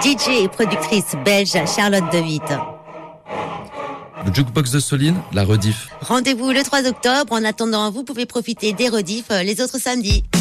DJ et productrice belge Charlotte De Witt. Le Jukebox de Soline, la rediff. Rendez-vous le 3 octobre. En attendant, vous pouvez profiter des rediffs les autres samedis.